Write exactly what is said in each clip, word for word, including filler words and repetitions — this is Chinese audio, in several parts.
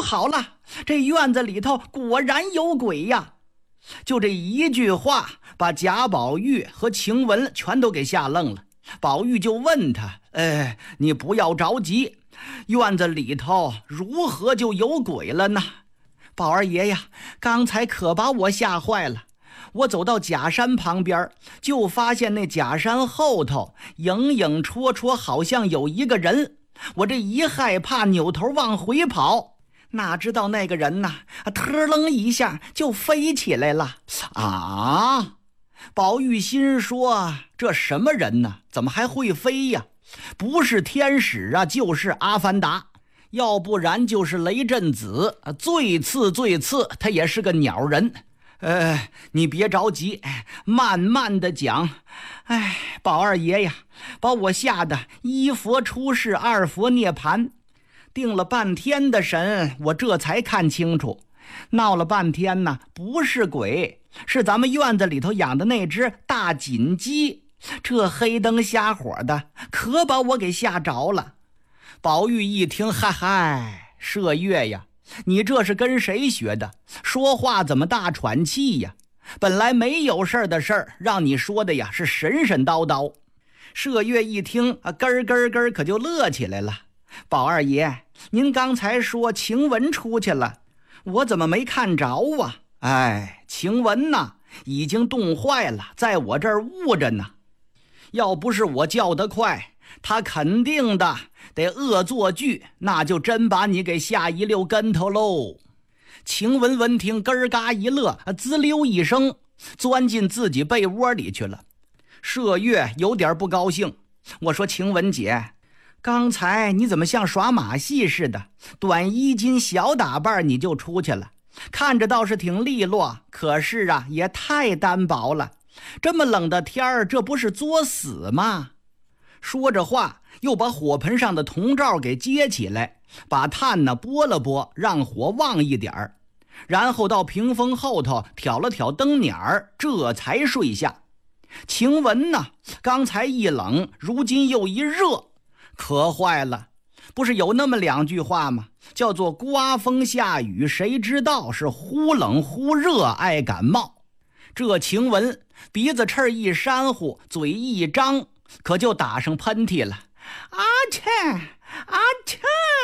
好了，这院子里头果然有鬼呀！就这一句话，把贾宝玉和晴雯全都给吓愣了。宝玉就问他：哎，你不要着急，院子里头如何就有鬼了呢？宝二爷呀，刚才可把我吓坏了。我走到假山旁边，就发现那假山后头影影绰绰，好像有一个人。我这一害怕，扭头往回跑，哪知道那个人呐，特楞一下就飞起来了。啊！宝玉心说，这什么人呢？怎么还会飞呀？不是天使啊，就是阿凡达，要不然就是雷震子，最次最次他也是个鸟人。呃，你别着急，慢慢的讲。哎，宝二爷呀，把我吓得一佛出世，二佛涅槃，定了半天的神，我这才看清楚，闹了半天呢，不是鬼，是咱们院子里头养的那只大锦鸡，这黑灯瞎火的，可把我给吓着了。宝玉一听，嗨嗨，麝月呀，你这是跟谁学的？说话怎么大喘气呀？本来没有事儿的事儿，让你说的呀是神神叨叨。麝月一听啊，咯儿咯儿咯儿可就乐起来了。宝二爷，您刚才说晴雯出去了，我怎么没看着啊？哎，晴雯呐，已经冻坏了，在我这儿捂着呢。要不是我叫得快，他肯定的得恶作剧，那就真把你给吓一溜跟头喽。晴雯闻听，咯儿嘎一乐，滋溜一声钻进自己被窝里去了。麝月有点不高兴，我说晴雯姐，刚才你怎么像耍马戏似的，短衣襟小打扮你就出去了，看着倒是挺利落，可是啊也太单薄了，这么冷的天儿，这不是作死吗？说着话，又把火盆上的铜罩给接起来，把炭呢拨了拨，让火旺一点儿，然后到屏风后头挑了挑灯捻儿，这才睡下。晴雯呢，刚才一冷，如今又一热，可坏了。不是有那么两句话吗？叫做刮风下雨谁知道，是忽冷忽热爱感冒。这晴雯鼻子翅一扇呼，嘴一张，可就打上喷嚏了。啊切啊切！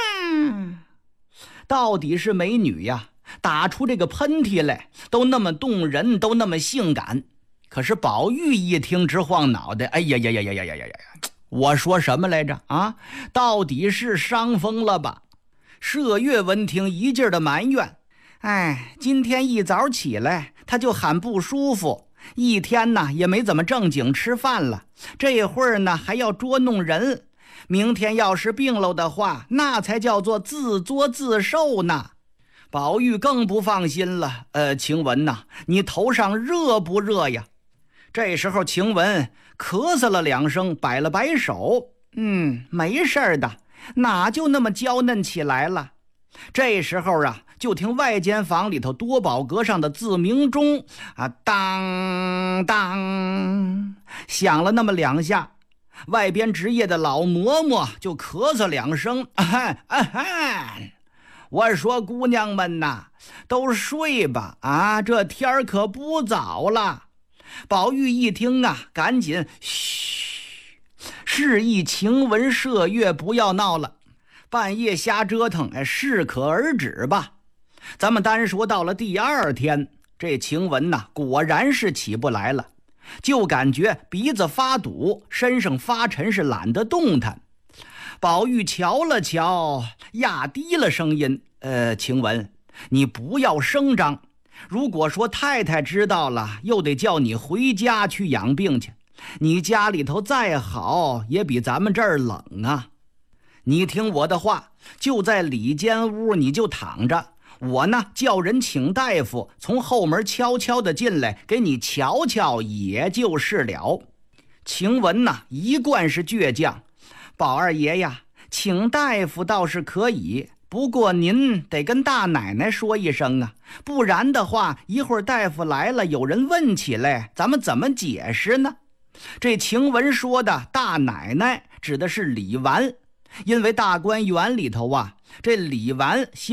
到底是美女呀，打出这个喷嚏来都那么动人，都那么性感。可是宝玉一听直晃脑袋，哎呀呀呀呀呀呀呀呀！我说什么来着啊？到底是伤风了吧？麝月闻听一劲儿的埋怨，哎，今天一早起来他就喊不舒服，一天呢也没怎么正经吃饭了，这会儿呢还要捉弄人，明天要是病了的话，那才叫做自作自受呢。宝玉更不放心了，呃，晴雯呐，你头上热不热呀？这时候晴雯咳嗽了两声，摆了摆手，嗯，没事的，哪就那么娇嫩起来了。这时候啊，就听外间房里头多宝阁上的自鸣钟啊，当当响了那么两下，外边值夜的老嬷嬷就咳嗽两声，啊啊，我说姑娘们呐，都睡吧，啊，这天儿可不早了。宝玉一听啊，赶紧嘘，示意晴雯麝月不要闹了，半夜瞎折腾，哎，适可而止吧。咱们单说到了第二天，这晴雯呐，果然是起不来了，就感觉鼻子发堵，身上发沉，是懒得动弹。宝玉瞧了瞧，压低了声音，呃，晴雯，你不要声张，如果说太太知道了，又得叫你回家去养病去，你家里头再好也比咱们这儿冷啊。你听我的话，就在里间屋你就躺着，我呢叫人请大夫从后门悄悄的进来给你瞧瞧，也就是了。晴雯呐，一贯是倔强，宝二爷呀，请大夫倒是可以，不过您得跟大奶奶说一声啊，不然的话一会儿大夫来了，有人问起来，咱们怎么解释呢？这晴雯说的大奶奶指的是李纨，因为大观园里头啊，这李纨